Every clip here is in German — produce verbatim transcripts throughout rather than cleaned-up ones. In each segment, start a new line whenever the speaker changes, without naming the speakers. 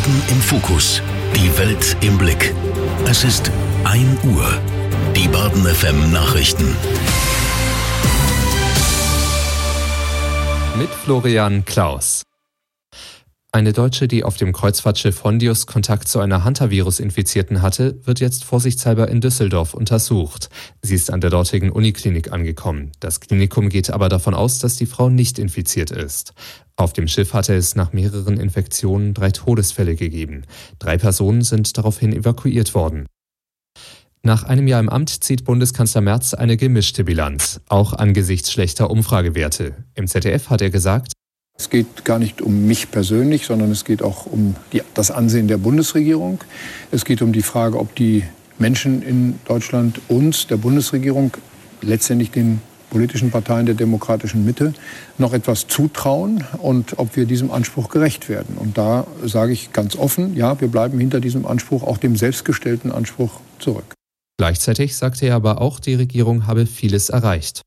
Baden im Fokus. Die Welt im Blick. Es ist ein Uhr. Die Baden F M Nachrichten.
Mit Florian Klaus. Eine Deutsche, die auf dem Kreuzfahrtschiff Hondius Kontakt zu einer Hantavirus-Infizierten hatte, wird jetzt vorsichtshalber in Düsseldorf untersucht. Sie ist an der dortigen Uniklinik angekommen. Das Klinikum geht aber davon aus, dass die Frau nicht infiziert ist. Auf dem Schiff hatte es nach mehreren Infektionen drei Todesfälle gegeben. Drei Personen sind daraufhin evakuiert worden. Nach einem Jahr im Amt zieht Bundeskanzler Merz eine gemischte Bilanz, auch angesichts schlechter Umfragewerte. Im Z D F hat er gesagt:
Es geht gar nicht um mich persönlich, sondern es geht auch um die, das Ansehen der Bundesregierung. Es geht um die Frage, ob die Menschen in Deutschland uns, der Bundesregierung, letztendlich den politischen Parteien der demokratischen Mitte, noch etwas zutrauen und ob wir diesem Anspruch gerecht werden. Und da sage ich ganz offen, ja, wir bleiben hinter diesem Anspruch, auch dem selbstgestellten Anspruch, zurück.
Gleichzeitig sagte er aber auch, die Regierung habe vieles erreicht.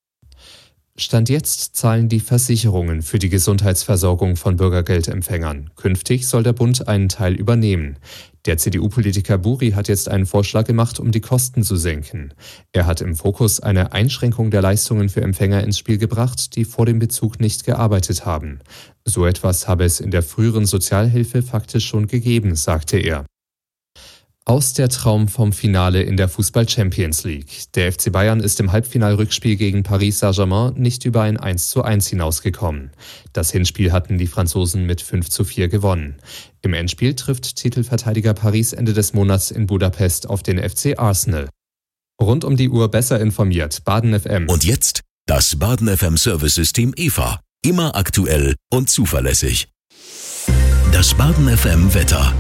Stand jetzt zahlen die Versicherungen für die Gesundheitsversorgung von Bürgergeldempfängern. Künftig soll der Bund einen Teil übernehmen. Der C D U-Politiker Buri hat jetzt einen Vorschlag gemacht, um die Kosten zu senken. Er hat im Fokus eine Einschränkung der Leistungen für Empfänger ins Spiel gebracht, die vor dem Bezug nicht gearbeitet haben. So etwas habe es in der früheren Sozialhilfe faktisch schon gegeben, sagte er. Aus der Traum vom Finale in der Fußball-Champions League. Der F C Bayern ist im Halbfinalrückspiel gegen Paris Saint-Germain nicht über ein eins zu eins hinausgekommen. Das Hinspiel hatten die Franzosen mit fünf zu vier gewonnen. Im Endspiel trifft Titelverteidiger Paris Ende des Monats in Budapest auf den F C Arsenal. Rund um die Uhr besser informiert, Baden F M.
Und jetzt das Baden F M Service-System E V A. Immer aktuell und zuverlässig. Das Baden F M Wetter.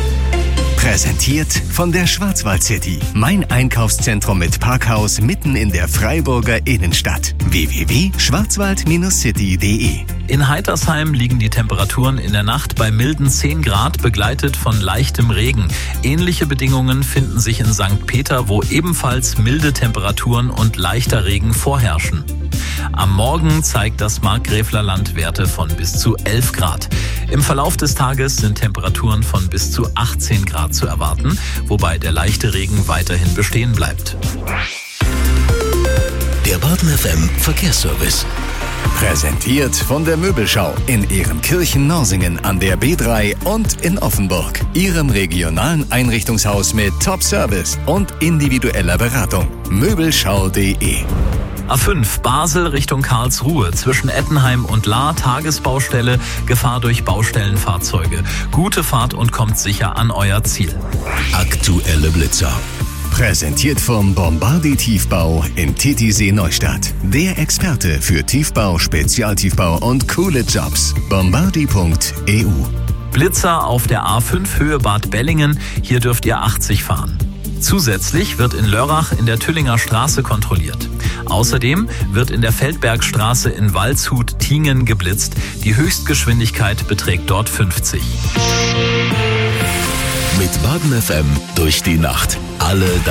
Präsentiert von der Schwarzwald City. Mein Einkaufszentrum mit Parkhaus mitten in der Freiburger Innenstadt. w w w punkt schwarzwald city punkt d e.
In Heitersheim liegen die Temperaturen in der Nacht bei milden zehn Grad, begleitet von leichtem Regen. Ähnliche Bedingungen finden sich in Sankt Peter, wo ebenfalls milde Temperaturen und leichter Regen vorherrschen. Am Morgen zeigt das Markgräflerland Werte von bis zu elf Grad. Im Verlauf des Tages sind Temperaturen von bis zu achtzehn Grad zu erwarten, wobei der leichte Regen weiterhin bestehen bleibt.
Der Baden F M Verkehrsservice.
Präsentiert von der Möbelschau in Ehrenkirchen-Norsingen an der B drei und in Offenburg. Ihrem regionalen Einrichtungshaus mit Top-Service und individueller Beratung. Möbelschau punkt d e.
A fünf Basel Richtung Karlsruhe, zwischen Ettenheim und Lahr, Tagesbaustelle, Gefahr durch Baustellenfahrzeuge. Gute Fahrt und kommt sicher an euer Ziel.
Aktuelle Blitzer.
Präsentiert vom Bombardi Tiefbau in Titisee Neustadt. Der Experte für Tiefbau, Spezialtiefbau und coole Jobs. bombardi punkt e u.
Blitzer auf der A fünf Höhe Bad Bellingen, hier dürft ihr achtzig fahren. Zusätzlich wird in Lörrach in der Tüllinger Straße kontrolliert. Außerdem wird in der Feldbergstraße in Waldshut-Tingen geblitzt. Die Höchstgeschwindigkeit beträgt dort fünfzig.
Mit Baden F M durch die Nacht. Alle